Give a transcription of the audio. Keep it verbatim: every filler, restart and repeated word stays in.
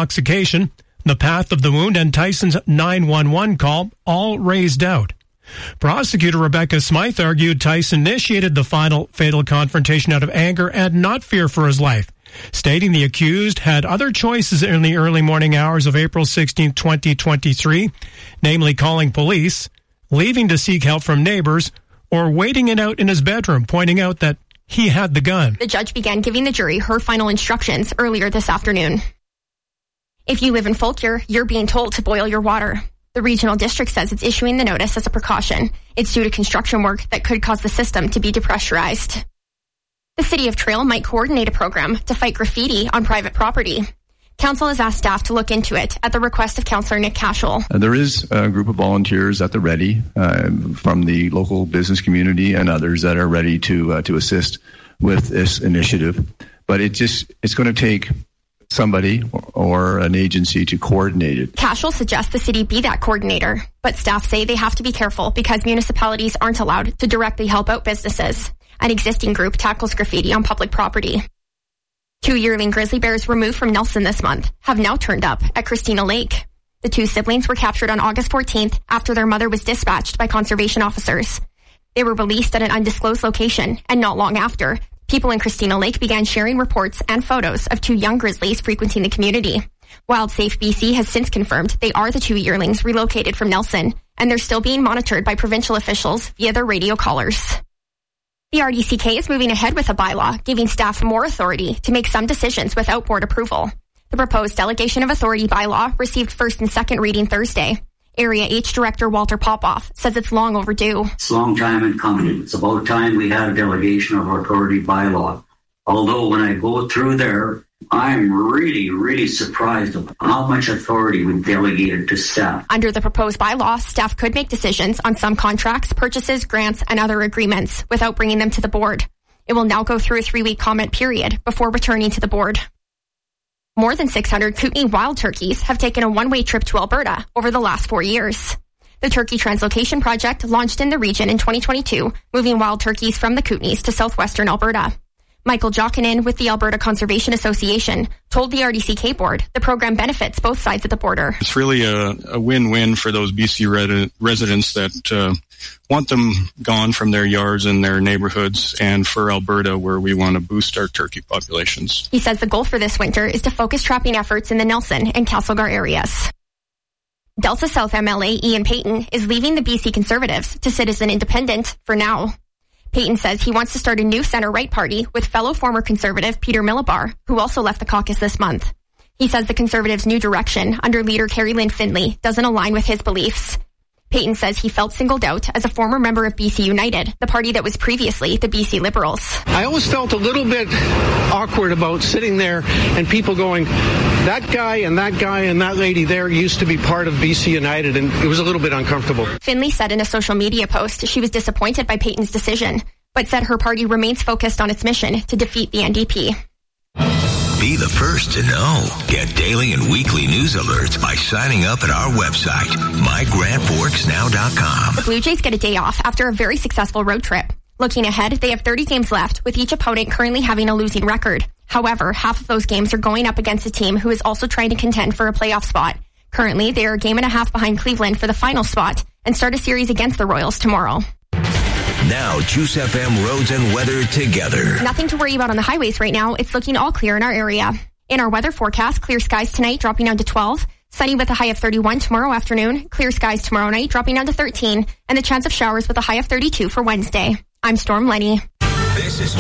intoxication, the path of the wound, and Tyson's nine one one call all raised out. Prosecutor Rebecca Smythe argued Tyson initiated the final fatal confrontation out of anger and not fear for his life, stating the accused had other choices in the early morning hours of April sixteenth, twenty twenty-three, namely calling police, leaving to seek help from neighbors, or waiting it out in his bedroom, pointing out that he had the gun. The judge began giving the jury her final instructions earlier this afternoon. If you live in Fulkere, you're being told to boil your water. The regional district says it's issuing the notice as a precaution. It's due to construction work that could cause the system to be depressurized. The City of Trail might coordinate a program to fight graffiti on private property. Council has asked staff to look into it at the request of Councillor Nick Cashel. Uh, there is a group of volunteers at the ready uh, from the local business community and others that are ready to uh, to assist with this initiative. But it just it's going to take somebody or an agency to coordinate it. Cashel suggests the city be that coordinator, but staff say they have to be careful because municipalities aren't allowed to directly help out businesses. An existing group tackles graffiti on public property. Two yearling grizzly bears removed from Nelson this month have now turned up at Christina Lake. The two siblings were captured on August fourteenth after their mother was dispatched by conservation officers. They were released at an undisclosed location, and not long after, people in Christina Lake began sharing reports and photos of two young grizzlies frequenting the community. WildSafe B C has since confirmed they are the two yearlings relocated from Nelson, and they're still being monitored by provincial officials via their radio collars. The R D C K is moving ahead with a bylaw, giving staff more authority to make some decisions without board approval. The proposed delegation of authority bylaw received first and second reading Thursday. Area H Director Walter Popoff says it's long overdue. It's a long time in coming. It's about time we had a delegation of authority bylaw. Although when I go through there, I'm really, really surprised at how much authority we delegated to staff. Under the proposed bylaw, staff could make decisions on some contracts, purchases, grants, and other agreements without bringing them to the board. It will now go through a three-week comment period before returning to the board. More than six hundred Kootenay wild turkeys have taken a one-way trip to Alberta over the last four years. The Turkey Translocation Project launched in the region in twenty twenty-two, moving wild turkeys from the Kootenays to southwestern Alberta. Michael Jokinen with the Alberta Conservation Association told the R D C K board the program benefits both sides of the border. It's really a, a win-win for those B C red- residents that uh, want them gone from their yards and their neighborhoods, and for Alberta where we want to boost our turkey populations. He says the goal for this winter is to focus trapping efforts in the Nelson and Castlegar areas. Delta South M L A Ian Payton is leaving the B C Conservatives to sit as an independent for now. Payton says he wants to start a new center-right party with fellow former Conservative Peter Millibar, who also left the caucus this month. He says the Conservatives' new direction under leader Carrie Lynn Findlay doesn't align with his beliefs. Payton says he felt singled out as a former member of B C United, the party that was previously the B C Liberals. I always felt a little bit awkward about sitting there and people going, that guy and that guy and that lady there used to be part of B C United, and it was a little bit uncomfortable. Findlay said in a social media post she was disappointed by Payton's decision, but said her party remains focused on its mission to defeat the N D P. Be the first to know. Get daily and weekly news alerts by signing up at our website, my grand forks now dot com. The Blue Jays get a day off after a very successful road trip. Looking ahead, they have thirty games left, with each opponent currently having a losing record. However, half of those games are going up against a team who is also trying to contend for a playoff spot. Currently, they are a game and a half behind Cleveland for the final spot and start a series against the Royals tomorrow. Now, Juice F M roads and weather together. Nothing to worry about on the highways right now. It's looking all clear in our area. In our weather forecast, clear skies tonight, dropping down to twelve. Sunny with a high of thirty-one tomorrow afternoon. Clear skies tomorrow night, dropping down to thirteen. And the chance of showers with a high of thirty-two for Wednesday. I'm Storm Lenny. This is